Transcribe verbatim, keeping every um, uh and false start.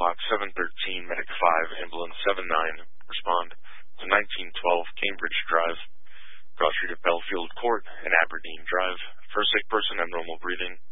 o'clock, seven thirteen, Medic five, Ambulance seven nine, respond to nineteen twelve Cambridge Drive, cross street of Belfield Court and Aberdeen Drive. First sick person, abnormal breathing.